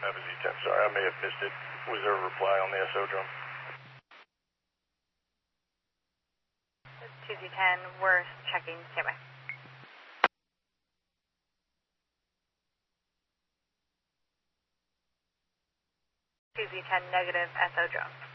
That was E10. Sorry, I may have missed it. Was there a reply on the SO drum? 2Z10, we're checking. Stand by. 2Z10 negative SO drum.